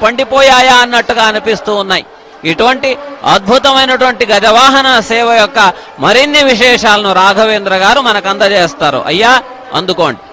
పండిపోయాయా అన్నట్టుగా అనిపిస్తూ ఉన్నాయి. ఇటువంటి అద్భుతమైనటువంటి గజవాహన సేవ యొక్క మరిన్ని విశేషాలను రాఘవేంద్ర గారు మనకు అందజేస్తారు. అయ్యా అందుకోండి.